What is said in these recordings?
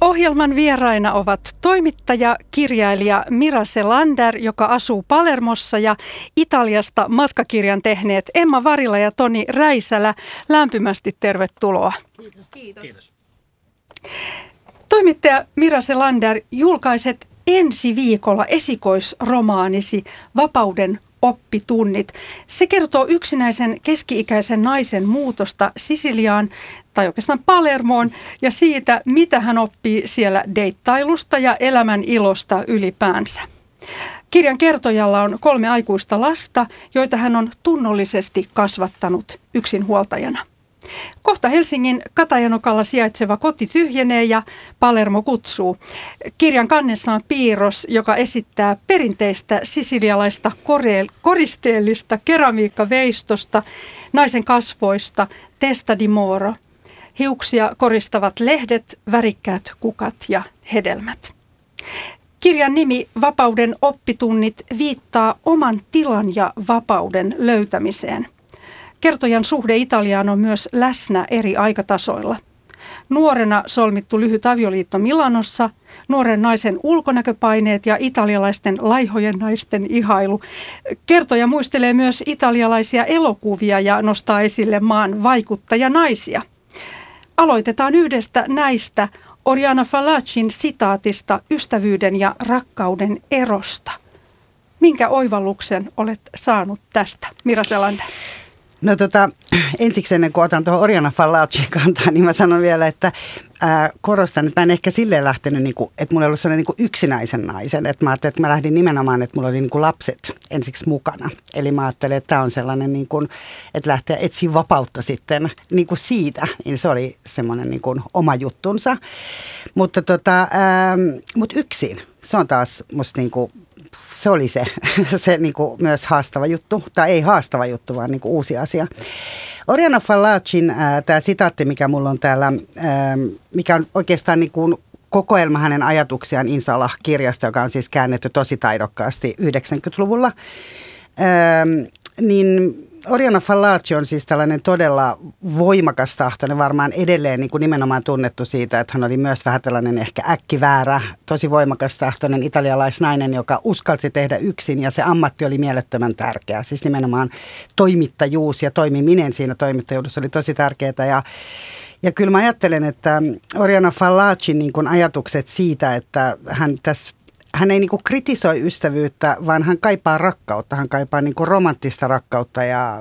Ohjelman vieraina ovat toimittaja, kirjailija Mira Selander, joka asuu Palermossa, ja Italiasta matkakirjan tehneet Emma Varila ja Toni Räisälä. Lämpimästi tervetuloa. Kiitos. Toimittaja Mira Selander, julkaiset ensi viikolla esikoisromaanisi Vapauden oppitunnit. Se kertoo yksinäisen keski-ikäisen naisen muutosta Sisiliaan, tai oikeastaan Palermoon, ja siitä, mitä hän oppii siellä deittailusta ja elämän ilosta ylipäänsä. Kirjan kertojalla on 3 aikuista lasta, joita hän on tunnollisesti kasvattanut yksinhuoltajana. Kohta Helsingin Katajanokalla sijaitseva koti tyhjenee ja Palermo kutsuu. Kirjan kannessa on piirros, joka esittää perinteistä sisilialaista koristeellista keramiikkaveistosta, naisen kasvoista, testa di moro. Hiuksia koristavat lehdet, värikkäät kukat ja hedelmät. Kirjan nimi Vapauden oppitunnit viittaa oman tilan ja vapauden löytämiseen. Kertojan suhde Italiaan on myös läsnä eri aikatasoilla. Nuorena solmittu lyhyt avioliitto Milanossa, nuoren naisen ulkonäköpaineet ja italialaisten laihojen naisten ihailu. Kertoja muistelee myös italialaisia elokuvia ja nostaa esille maan vaikuttajanaisia. Aloitetaan yhdestä näistä, Oriana Fallaccin sitaatista ystävyyden ja rakkauden erosta. Minkä oivalluksen olet saanut tästä, Mira Selander? No ensiksi ennen kuin otan tuohon Oriana Fallaccin kantaa, niin mä sanon vielä, että korostan, että mä en ehkä silleen lähtenyt, että mulla ei ollut sellainen yksinäisen naisen. Että mä ajattelin, että mä lähdin nimenomaan, että mulla oli lapset ensiksi mukana. Eli mä ajattelin, että tämä on sellainen, että lähteä etsiä vapautta sitten siitä. Niin se oli semmoinen oma juttunsa. Mutta yksin, se on taas musta se oli se myös haastava juttu, tai ei haastava juttu, vaan uusi asia. Oriana Fallaccin tämä sitaatti, mikä mulla on täällä, mikä on oikeastaan kokoelma hänen ajatuksiaan Insalah-kirjasta, joka on siis käännetty tosi taidokkaasti 90-luvulla, niin Oriana Fallaci on siis tällainen todella voimakas tahtoinen, varmaan edelleen nimenomaan tunnettu siitä, että hän oli myös vähän tällainen ehkä äkkiväärä, tosi voimakas tahtoinen italialaisnainen, joka uskalsi tehdä yksin, ja se ammatti oli mielettömän tärkeä. Siis nimenomaan toimittajuus ja toimiminen siinä toimittajuudessa oli tosi tärkeää, ja kyllä mä ajattelen, että Oriana Fallaccin ajatukset siitä, että hän ei kritisoi ystävyyttä, vaan hän kaipaa rakkautta. Hän kaipaa romanttista rakkautta ja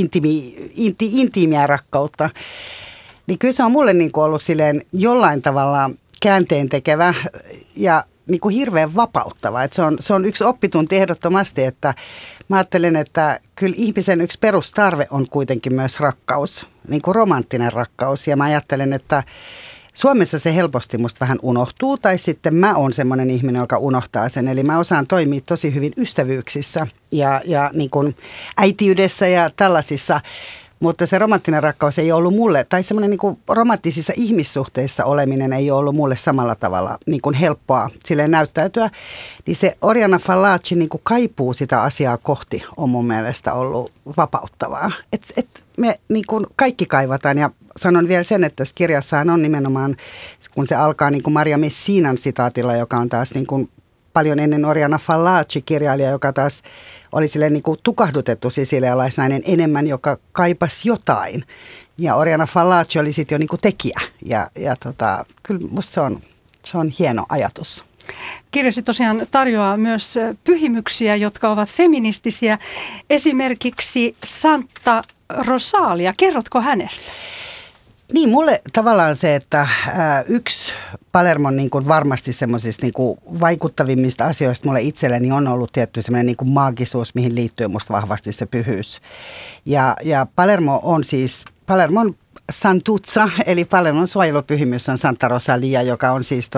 intiimiä rakkautta. Niin kyllä se on mulle ollut silleen jollain tavalla käänteentekevä ja hirveän vapauttava. Et se on yksi oppitunti ehdottomasti, että mä ajattelen, että kyllä ihmisen yksi perustarve on kuitenkin myös rakkaus, romanttinen rakkaus. Ja mä ajattelen, että Suomessa se helposti musta vähän unohtuu, tai sitten mä oon semmoinen ihminen, joka unohtaa sen. Eli mä osaan toimia tosi hyvin ystävyyksissä ja äitiydessä ja tällaisissa. Mutta se romanttinen rakkaus ei ollut mulle, tai semmoinen romanttisissa ihmissuhteissa oleminen ei ole ollut mulle samalla tavalla helppoa silleen näyttäytyä. Niin se Oriana Fallaci kaipuu sitä asiaa kohti on mun mielestä ollut vapauttavaa. Et me kaikki kaivataan, ja sanon vielä sen, että tässä kirjassaan on nimenomaan, kun se alkaa Maria Messinan sitaatilla, joka on taas paljon ennen Oriana Fallaci -kirjailija, joka taas oli silleen tukahdutettu sisilialaisnainen enemmän, joka kaipasi jotain. Ja Oriana Fallaci oli sitten jo tekijä. Ja kyllä musta se on hieno ajatus. Kirjasi tosiaan tarjoaa myös pyhimyksiä, jotka ovat feministisiä. Esimerkiksi Santa Rosalia. Kerrotko hänestä? Niin, mulle tavallaan se, että yksi Palermon varmasti semmoisista vaikuttavimmista asioista mulle itselleni on ollut tietty semmoinen maagisuus, mihin liittyy musta vahvasti se pyhyys. Ja Palermo on siis, Palermon Santuzza, eli Palermon suojelupyhimys on Santa Rosalia, joka on siis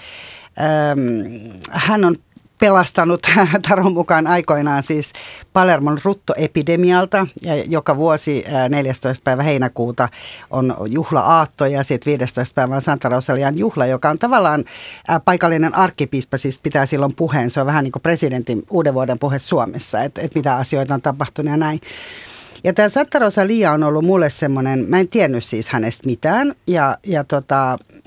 hän on pelastanut taron mukaan aikoinaan siis Palermon ruttoepidemialta, ja joka vuosi 14. päivä heinäkuuta on juhla-aatto, ja sitten 15. päivä on Santa Rosalian juhla, joka on tavallaan paikallinen arkkipiispa, siis pitää silloin puheen. Se on vähän niin kuin presidentin uuden vuoden puhe Suomessa, että mitä asioita on tapahtunut ja näin. Ja tämä Santa Rosalia on ollut mulle semmoinen, mä en tiennyt siis hänestä mitään, ja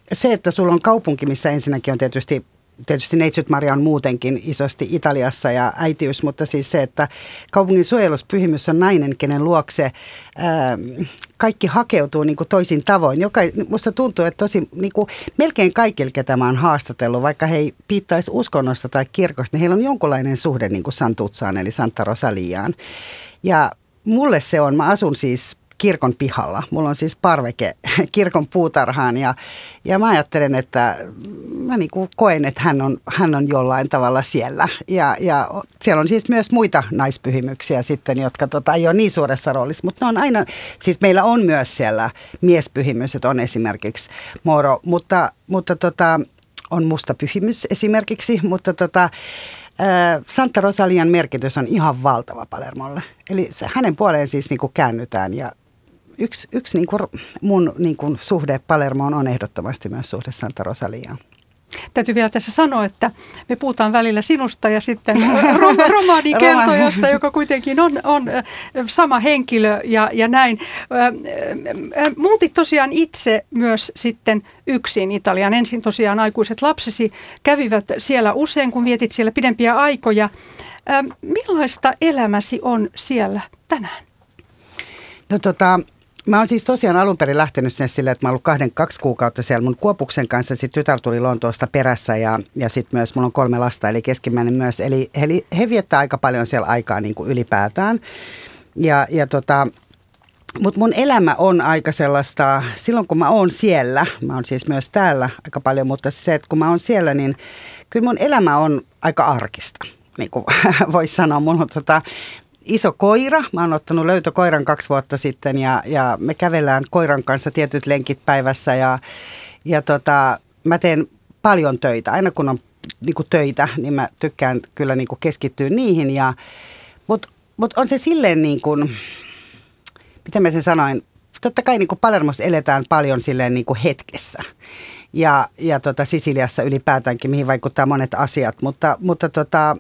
se, että sulla on kaupunki, missä ensinnäkin on tietysti Neitsyt Maria on muutenkin isosti Italiassa ja äitiys, mutta siis se, että kaupungin suojeluspyhimys on nainen, kenen luokse kaikki hakeutuu niin kuin toisin tavoin. Musta tuntuu, että niin kuin melkein kaikille, ketä mä oon haastatellut, vaikka he ei piittaisi uskonnosta tai kirkosta, niin heillä on jonkunlainen suhde niin kuin Santuzzaan eli Santa Rosaliaan. Ja mulle se on, mä asun siis kirkon pihalla. Mulla on siis parveke kirkon puutarhaan ja mä ajattelen, että mä niin kuin koen, että hän on jollain tavalla siellä. Ja siellä on siis myös muita naispyhimyksiä sitten, jotka ei ole niin suuressa roolissa, mutta ne on aina, siis meillä on myös siellä miespyhimys, että on esimerkiksi Moro, mutta on musta pyhimys esimerkiksi, mutta Santa Rosalian merkitys on ihan valtava Palermolle. Eli hänen puoleen siis niin kuin käännytään ja yksi niin kuin mun niin kuin suhde Palermoon on ehdottomasti myös suhde Santa Rosaliaan. Täytyy vielä tässä sanoa, että me puhutaan välillä sinusta ja sitten romaanikertojasta, joka kuitenkin on sama henkilö ja näin. Muutit tosiaan itse myös sitten yksin Italiaan. Ensin tosiaan aikuiset lapsesi kävivät siellä usein, kun vietit siellä pidempiä aikoja. Millaista elämäsi on siellä tänään? No mä oon siis tosiaan alun perin lähtenyt sinne silleen, että mä oon ollut 2 kuukautta siellä mun Kuopuksen kanssa. Sitten tytär tuli Lontoosta perässä ja sitten myös mulla on 3 lasta, eli keskimmäinen myös. Eli he viettää aika paljon siellä aikaa niin kuin ylipäätään. Mutta mun elämä on aika sellaista, silloin kun mä oon siellä, mä oon siis myös täällä aika paljon, mutta se, että kun mä oon siellä, niin kyllä mun elämä on aika arkista, niin kuin voisi sanoa. Mun on iso koira. Mä oon ottanut löytökoiran 2 vuotta sitten ja me kävellään koiran kanssa tietyt lenkit päivässä ja mä teen paljon töitä. Aina kun on niin kuin töitä, niin mä tykkään kyllä niin kuin keskittyä niihin. Mut on se silleen niin kuin, miten mä sen sanoin, totta kai niin kuin Palermossa eletään paljon silleen niin kuin hetkessä. Ja Sisiliassa ylipäätäänkin, mihin vaikuttaa monet asiat, mutta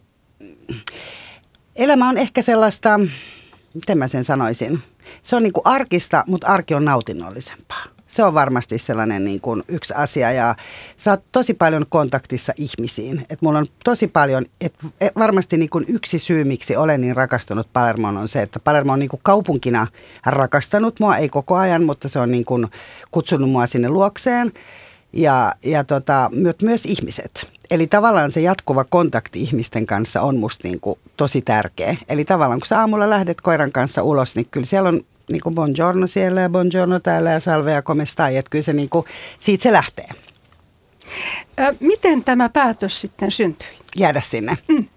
elämä on ehkä sellaista, miten mä sen sanoisin, se on niin kuin arkista, mutta arki on nautinnollisempaa. Se on varmasti sellainen niin kuin yksi asia ja sä oot tosi paljon kontaktissa ihmisiin. Et mulla on tosi paljon, varmasti niin kuin yksi syy, miksi olen niin rakastunut Palermoon on se, että Palermo on niin kuin kaupunkina rakastanut mua, ei koko ajan, mutta se on niin kuin kutsunut mua sinne luokseen ja myös ihmiset. Eli tavallaan se jatkuva kontakti ihmisten kanssa on musta niin kuin tosi tärkeä. Eli tavallaan kun sä aamulla lähdet koiran kanssa ulos, niin kyllä siellä on niin kuin buongiorno siellä ja buongiorno täällä ja salve ja come stai. Että kyllä se niin kuin, siitä se lähtee. Miten tämä päätös sitten syntyi? Jäädä sinne.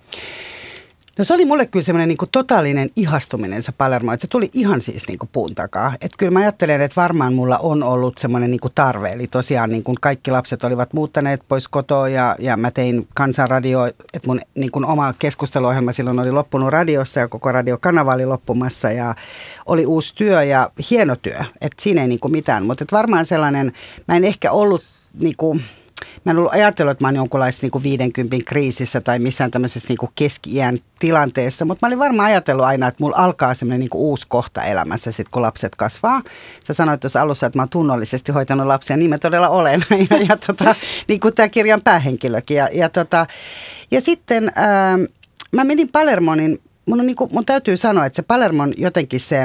No se oli mulle kyllä semmoinen niin kuin totaalinen ihastuminen se Palermo, että se tuli ihan siis niin kuin puun takaa. Että kyllä mä ajattelen, että varmaan mulla on ollut semmoinen niin kuin tarve. Eli tosiaan niin kuin kaikki lapset olivat muuttaneet pois kotoa ja mä tein Kansanradio, että mun niin kuin oma keskusteluohjelma silloin oli loppunut radiossa ja koko radiokanava oli loppumassa ja oli uusi työ ja hieno työ. Että siinä ei niin kuin mitään, mutta varmaan sellainen, mä en ehkä ollut niin kuin, mä en ollut ajatellut, että mä oon jonkunlaisessa niin 50 kriisissä tai missään tämmöisessä niin keski-iän tilanteessa, mutta mä olin varmaan ajatellut aina, että mulla alkaa semmoinen niin uusi kohta elämässä sitten, kun lapset kasvaa. Sä sanoit tuossa alussa, että mä oon tunnollisesti hoitanut lapsia, niin mä todella olen. Niin kuin tämä kirjan päähenkilökin. Ja sitten mä menin Palermoon, niin mun täytyy sanoa, että se Palermon jotenkin se,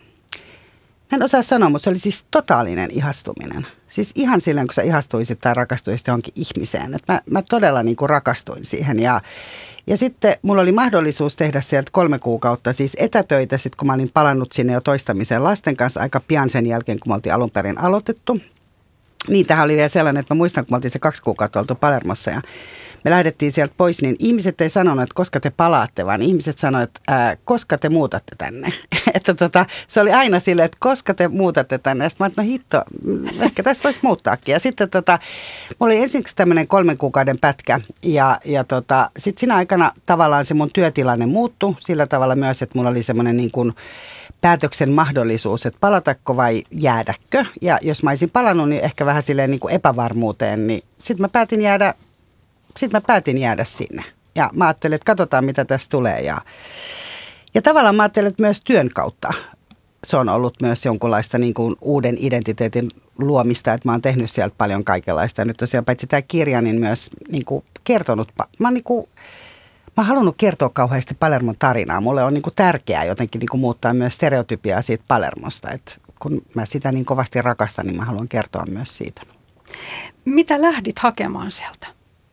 en osaa sanoa, mutta se oli siis totaalinen ihastuminen. Siis ihan silleen, kun sä ihastuisit tai rakastuisit johonkin ihmiseen. Että mä todella niin kuin rakastuin siihen. Ja sitten mulla oli mahdollisuus tehdä sieltä 3 kuukautta siis etätöitä, sit kun mä olin palannut sinne jo toistamiseen lasten kanssa aika pian sen jälkeen, kun me oltiin alun perin aloitettu. Niin, tähän oli vielä sellainen, että mä muistan, kun me oltiin se 2 kuukautta oltu Palermossa ja me lähdettiin sieltä pois, niin ihmiset ei sanonut, että koska te palaatte, vaan ihmiset sanoivat, että koska te muutatte tänne. Että se oli aina silleen, että koska te muutatte tänne. Ja sitten mä ajattelin, no hitto, ehkä tässä voisi muuttaakin. Ja sitten mulla oli ensiksi tämmöinen 3 kuukauden pätkä ja sitten siinä aikana tavallaan se mun työtilanne muuttui sillä tavalla myös, että mulla oli semmoinen niin kuin päätöksen mahdollisuus, että palatako vai jäädäkö. Ja jos mä olisin palannut, niin ehkä vähän silleen niin kuin epävarmuuteen, niin sitten mä päätin jäädä sinne. Ja mä ajattelin, että katsotaan mitä tästä tulee. Ja tavallaan mä ajattelin, että myös työn kautta se on ollut myös jonkunlaista niin kuin uuden identiteetin luomista, että mä oon tehnyt sieltä paljon kaikenlaista. Ja nyt tosiaan paitsi tämä kirja, niin myös niin kuin kertonut, mä oon halunnut kertoa kauheasti Palermon tarinaa. Mulle on niin kuin tärkeää jotenkin niin kuin muuttaa myös stereotypiaa siitä Palermosta. että kun mä sitä niin kovasti rakastan, niin mä haluan kertoa myös siitä. Mitä lähdit hakemaan sieltä?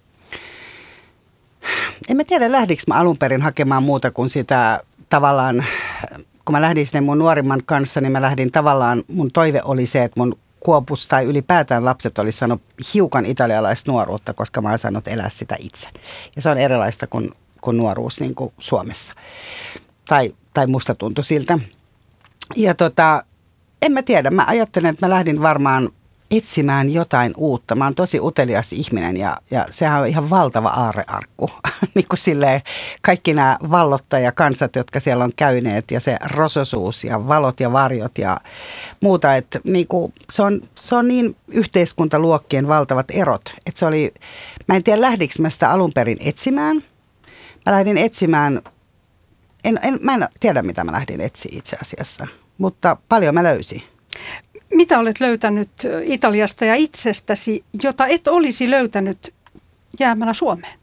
En mä tiedä, lähdikö mä alun perin hakemaan muuta kuin sitä tavallaan, kun mä lähdin sinne mun nuorimman kanssa, niin mä lähdin tavallaan, mun toive oli se, että mun Kuopus tai ylipäätään lapset olisi saanut hiukan italialaista nuoruutta, koska mä oon saanut elää sitä itse. Ja se on erilaista kuin nuoruus niin kuin Suomessa. Tai musta tuntui siltä. Ja en mä tiedä, mä ajattelen, että mä lähdin varmaan etsimään jotain uutta. Mä oon tosi utelias ihminen ja sehän on ihan valtava aarrearkku. Niin kuin silleen kaikki nämä vallottajakansat, jotka siellä on käyneet ja se rososuus ja valot ja varjot ja muuta. Että niin kuin se on niin yhteiskuntaluokkien valtavat erot. Että se oli, mä en tiedä lähdikö mä sitä alun perin etsimään. Mä lähdin etsimään, mä en tiedä mitä mä lähdin etsiä itse asiassa, mutta paljon mä löysin. Mitä olet löytänyt Italiasta ja itsestäsi, jota et olisi löytänyt jäämällä Suomeen?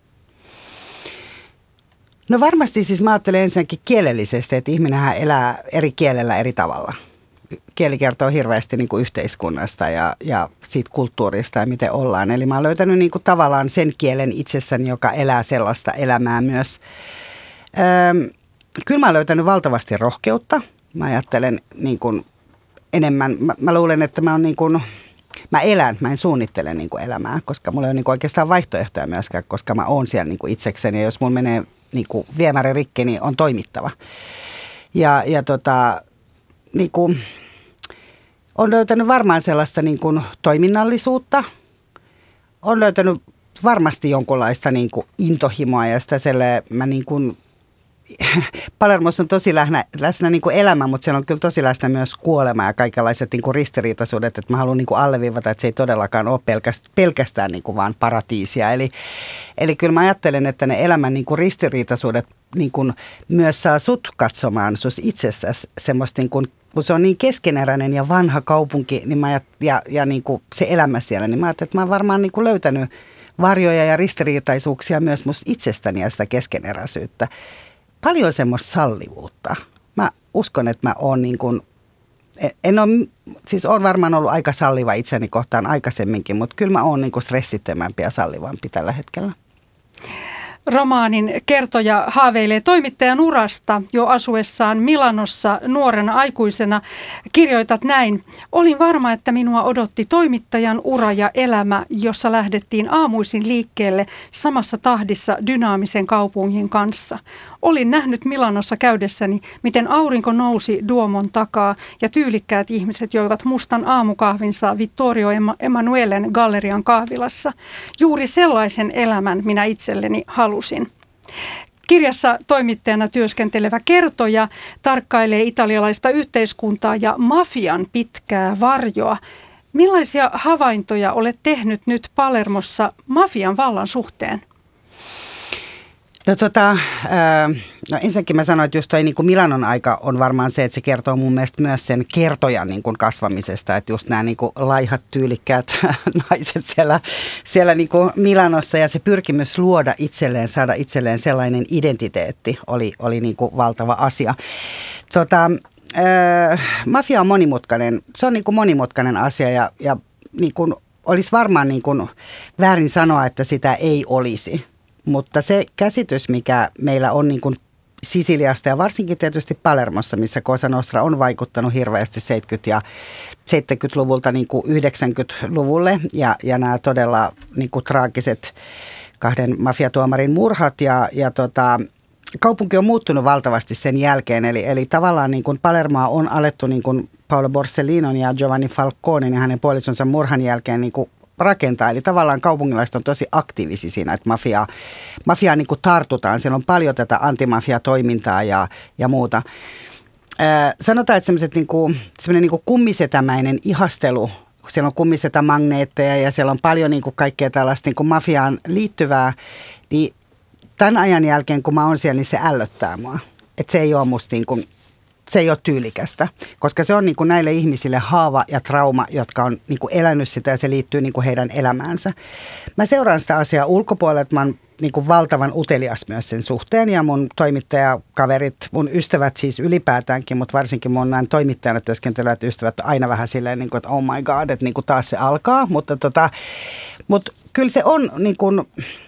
No varmasti siis mä ajattelen ensinnäkin kielellisesti, että ihminenhän elää eri kielellä eri tavalla. Kieli kertoo hirveästi niin kuin yhteiskunnasta ja siitä kulttuurista ja miten ollaan. Eli mä oon löytänyt niin kuin tavallaan sen kielen itsessäni, joka elää sellaista elämää myös. Kyllä mä oon löytänyt valtavasti rohkeutta. Mä ajattelen niin kuin enemmän, mä luulen, että mä en suunnittele niin kuin elämää, koska mulla ei ole niin kuin oikeastaan vaihtoehtoja myöskään, koska mä oon siellä niin kuin itsekseni ja jos mulla menee niin kuin viemäri rikki, niin on toimittava. Niin kuin, on löytänyt varmaan sellaista niin kuin toiminnallisuutta, on löytänyt varmasti jonkunlaista niin kuin intohimoa ja sitä mä niin kuin Palermossa on tosi läsnä niin kuin elämä, mutta siellä on kyllä tosi läsnä myös kuolema ja kaikenlaiset niin kuin ristiriitaisuudet, että mä haluan niin kuin alleviivata, että se ei todellakaan ole pelkästään niin kuin vaan paratiisia. Eli kyllä mä ajattelen, että ne elämän niin kuin ristiriitaisuudet niin kuin myös saa sut katsomaan sus itsessäsi semmoista, niin kuin, kun se on niin keskeneräinen ja vanha kaupunki niin ja niin kuin se elämä siellä, niin mä ajattelin, että mä oon varmaan niin kuin löytänyt varjoja ja ristiriitaisuuksia myös musta itsestäni ja sitä keskeneräisyyttä. Paljon semmoista sallivuutta. Mä uskon, että mä oon niin kuin, oon varmaan ollut aika salliva itseni kohtaan aikaisemminkin, mutta kyllä mä oon niin kuin stressittömämpi ja sallivampi tällä hetkellä. Romaanin kertoja haaveilee toimittajan urasta jo asuessaan Milanossa nuorena aikuisena. Kirjoitat näin: olin varma, että minua odotti toimittajan ura ja elämä, jossa lähdettiin aamuisin liikkeelle samassa tahdissa dynaamisen kaupungin kanssa. Olin nähnyt Milanossa käydessäni, miten aurinko nousi Duomon takaa ja tyylikkäät ihmiset joivat mustan aamukahvinsa Vittorio Emanuelen gallerian kahvilassa. Juuri sellaisen elämän minä itselleni halusin. Kirjassa toimittajana työskentelevä kertoja tarkkailee italialaista yhteiskuntaa ja mafian pitkää varjoa. Millaisia havaintoja olet tehnyt nyt Palermossa mafian vallan suhteen? No ensinnäkin mä sanoin, että just toi niin kuin Milanon aika on varmaan se, että se kertoo mun mielestä myös sen kertojan niin kuin kasvamisesta, että just nämä niin kuin laihat, tyylikkäät naiset siellä niin kuin Milanossa ja se pyrkimys luoda itselleen, saada itselleen sellainen identiteetti oli niin kuin valtava asia. Mafia on monimutkainen, se on niin kuin monimutkainen asia ja niin kuin olisi varmaan niin kuin väärin sanoa, että sitä ei olisi. Mutta se käsitys, mikä meillä on niin kuin Sisiliasta ja varsinkin tietysti Palermossa, missä Cosa Nostra on vaikuttanut hirveästi 70-luvulta niin kuin 90-luvulle ja nämä todella niin kuin traagiset 2 mafiatuomarin murhat kaupunki on muuttunut valtavasti sen jälkeen. Eli tavallaan niin kuin Palermoa on alettu niin kuin Paolo Borsellinon ja Giovanni Falconen ja hänen puolisonsa murhan jälkeen niin kuin rakentaa. Eli tavallaan kaupungilaiset on tosi aktiivisia siinä, että mafiaa niin kuin tartutaan. Siellä on paljon tätä antimafia-toimintaa ja muuta. Sanotaan, että semmoinen niin kuin kummisetämäinen ihastelu, siellä on kummisetämagneetteja ja siellä on paljon niin kuin kaikkea tällaista niin kuin mafiaan liittyvää, niin tämän ajan jälkeen, kun mä oon siellä, niin se ällöttää mua. Että se ei ole musta niin kuin, se ei ole tyylikästä, koska se on niin kuin näille ihmisille haava ja trauma, jotka on niin kuin elänyt sitä ja se liittyy niin kuin heidän elämäänsä. Mä seuraan sitä asiaa ulkopuolelta, mä oon niin kuin valtavan utelias myös sen suhteen ja mun toimittajakaverit, mun ystävät siis ylipäätäänkin, mutta varsinkin mun näin toimittajana työskentelevät ystävät on aina vähän silleen, niin kuin, että oh my god, että niin kuin taas se alkaa, mutta kyllä se on niin kuin,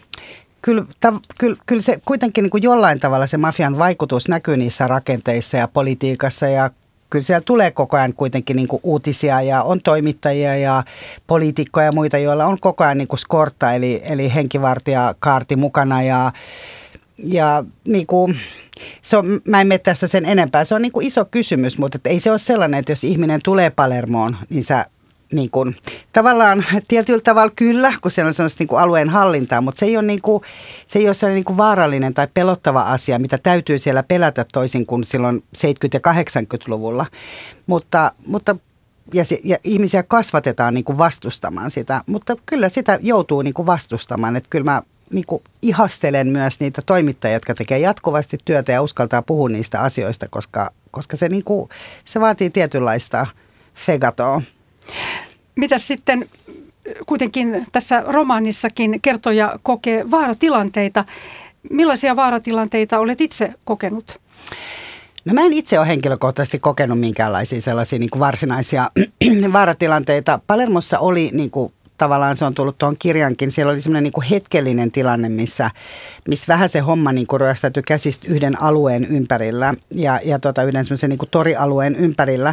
Kyllä se kuitenkin niin kuin jollain tavalla se mafian vaikutus näkyy niissä rakenteissa ja politiikassa ja kyllä siellä tulee koko ajan kuitenkin niin kuin uutisia ja on toimittajia ja poliitikkoja ja muita, joilla on koko ajan niin kuin skortta eli henkivartijakaarti mukana ja niin kuin, mä en mene tässä sen enempää. Se on niin kuin iso kysymys, mutta ei se ole sellainen, että jos ihminen tulee Palermoon, niin sä niin kuin, tavallaan tietyllä tavalla kyllä, kun siellä on sellaista niin kuin alueen hallintaa, mutta se ei ole, niin kuin, se ei ole sellainen niin kuin vaarallinen tai pelottava asia, mitä täytyy siellä pelätä toisin kuin silloin 70- ja 80-luvulla. Mutta ja ihmisiä kasvatetaan niin kuin vastustamaan sitä, mutta kyllä sitä joutuu niin kuin vastustamaan. Että kyllä mä niin kuin ihastelen myös niitä toimittajia, jotka tekee jatkuvasti työtä ja uskaltaa puhua niistä asioista, koska se, niin kuin, se vaatii tietynlaista fegatoa. Mitä sitten kuitenkin tässä romaanissakin kertoja kokee vaaratilanteita? Millaisia vaaratilanteita olet itse kokenut? No mä en itse ole henkilökohtaisesti kokenut minkäänlaisia sellaisia niin kuin varsinaisia vaaratilanteita. Palermossa oli niin kuin, tavallaan se on tullut tuohon kirjankin. Siellä oli semmoinen niin kuin hetkellinen tilanne, missä vähän se homma niin kuin ryöstäytyi käsistä yhden alueen ympärillä ja yhden semmoisen niin kuin torialueen ympärillä.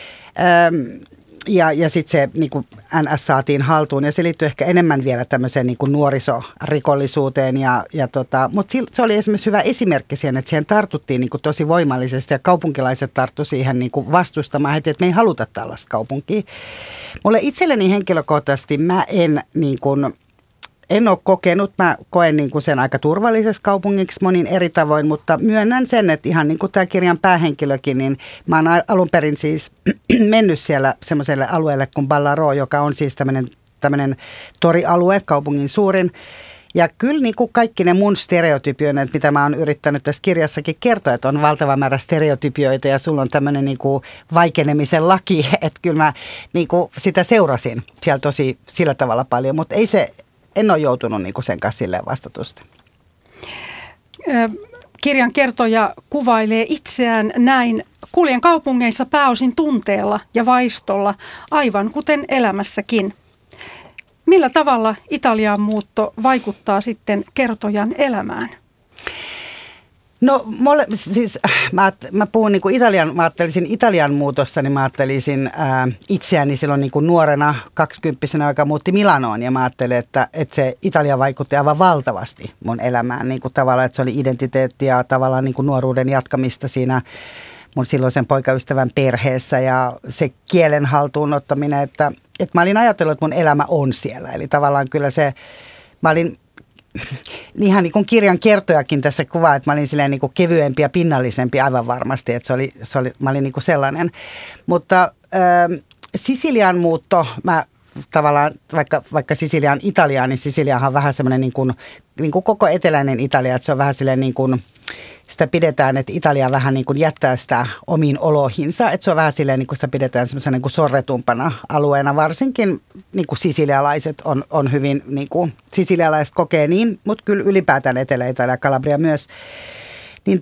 Ja sitten se niin kuin NS saatiin haltuun ja se liittyy ehkä enemmän vielä tämmöiseen niin kuin nuorisorikollisuuteen. Mutta se oli esimerkiksi hyvä esimerkki siihen, että siihen tartuttiin niin kuin tosi voimallisesti ja kaupunkilaiset tarttu siihen niin kuin vastustamaan heti, että me ei haluta tällaista kaupunkia. Mulle itselleni henkilökohtaisesti mä en ole kokenut, mä koen niin kuin sen aika turvallisessa kaupungiksi monin eri tavoin, mutta myönnän sen, että ihan niin kuin tämä kirjan päähenkilökin, niin mä oon alun perin siis mennyt siellä semmoiselle alueelle kuin Ballarò, joka on siis tämmöinen torialue, kaupungin suurin. Ja kyllä niin kuin kaikki ne mun stereotypioineet, mitä mä oon yrittänyt tässä kirjassakin kertoa, että on valtava määrä stereotypioita ja sulla on tämmöinen niin kuin vaikenemisen laki, että kyllä mä niin kuin sitä seurasin siellä tosi sillä tavalla paljon, mutta en ole joutunut niin kuin sen kanssa silleen vastatusta. Kirjan kertoja kuvailee itseään näin: kuljen kaupungeissa pääosin tunteella ja vaistolla, aivan kuten elämässäkin. Millä tavalla Italiaan muutto vaikuttaa sitten kertojan elämään? No siis mä puhun niin kuin mä ajattelisin Italian muutosta, niin mä ajattelisin itseäni silloin niin kuin nuorena 20-vuotiaana, joka muutti Milanoon ja mä ajattelin, että se Italia vaikutti aivan valtavasti mun elämään niin kuin tavallaan, että se oli identiteetti ja tavallaan niin kuin nuoruuden jatkamista siinä mun silloisen poikaystävän perheessä ja se kielen haltuun ottaminen, että mä olin ajatellut, että mun elämä on siellä, eli tavallaan kyllä mä olin ihan niin kuin kirjan kertojakin tässä kuvaa, että mä olin silleen niin kuin kevyempi ja pinnallisempi aivan varmasti, että mä olin niin kuin sellainen. Mutta Sisilian muutto, mä tavallaan, vaikka Sisilia on Italiaa, niin Sisiliahan on vähän semmoinen niin kuin koko eteläinen Italia, että se on vähän silleen niin kuin, sitä pidetään, että Italia vähän niin kuin jättää sitä omiin oloihinsa, että se on vähän silleen niin kuin sitä pidetään semmoisena niin kuin sorretumpana alueena, varsinkin niin kuin sisilialaiset on hyvin, niin kuin sisilialaiset kokee niin, mutta kyllä ylipäätään Etelä-Italia, Calabria myös, niin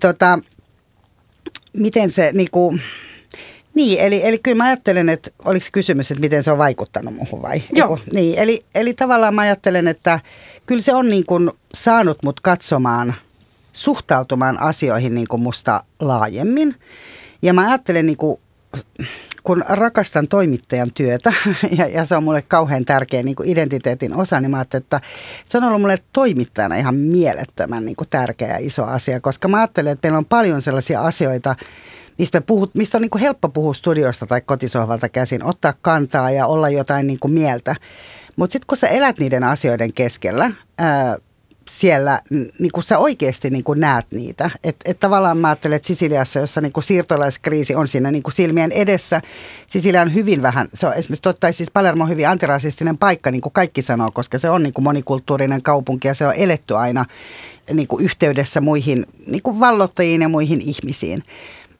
miten se niin kuin, niin, eli kyllä mä ajattelen, että oliko kysymys, että miten se on vaikuttanut muuhun vai? Joo. Niin, eli tavallaan mä ajattelen, että kyllä se on niin kuin saanut mut katsomaan, suhtautumaan asioihin niin kuin musta laajemmin. Ja mä ajattelen, niin kuin, kun rakastan toimittajan työtä, ja se on mulle kauhean tärkeä niin kuin identiteetin osa, niin mä ajattelen, että se on ollut mulle toimittajana ihan mielettömän niin kuin tärkeä ja iso asia, koska mä ajattelen, että meillä on paljon sellaisia asioita, mistä on niin kuin helppo puhua studiosta tai kotisohvalta käsin, ottaa kantaa ja olla jotain niin kuin mieltä. Mutta sitten kun sä elät niiden asioiden keskellä, siellä niin kuin sä oikeasti niin kuin näet niitä. Että tavallaan mä ajattelen, että Sisiliassa, jossa niin kuin siirtolaiskriisi on siinä niin kuin silmien edessä, Sisilia on hyvin vähän, se on esimerkiksi siis Palermo on hyvin antirasistinen paikka, niin kuin kaikki sanoo, koska se on niin kuin monikulttuurinen kaupunki ja se on eletty aina niin kuin yhteydessä muihin niin kuin vallottajiin ja muihin ihmisiin.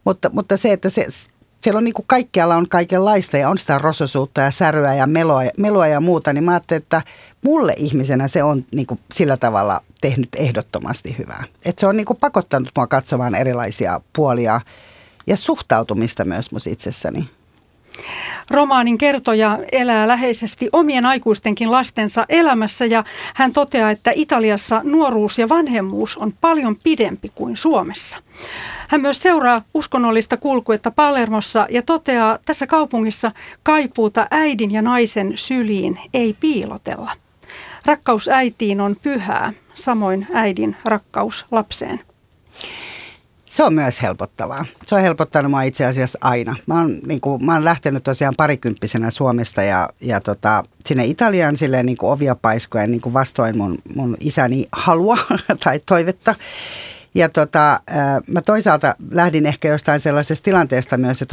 Mutta se, että siellä on niin kuin kaikkialla on kaikenlaista ja on sitä rososuutta ja säröä ja meloa ja muuta, niin mä ajattelin, että mulle ihmisenä se on niin kuin sillä tavalla tehnyt ehdottomasti hyvää. Että se on niin kuin pakottanut mua katsomaan erilaisia puolia ja suhtautumista myös mun itsessäni. Romaanin kertoja elää läheisesti omien aikuistenkin lastensa elämässä ja hän toteaa, että Italiassa nuoruus ja vanhemmuus on paljon pidempi kuin Suomessa. Hän myös seuraa uskonnollista kulkuetta Palermossa ja toteaa tässä kaupungissa kaipuuta äidin ja naisen syliin ei piilotella. Rakkaus äitiin on pyhää, samoin äidin rakkaus lapseen. Se on myös helpottavaa. Se on helpottanut mua itse asiassa aina. Mä oon lähtenyt tosiaan parikymppisenä Suomesta ja sinne Italiaan silleen niin kuin ovia paiskoen niin kuin vastoin mun isäni halua tai toivetta. Ja mä toisaalta lähdin ehkä jostain sellaisesta tilanteesta myös, että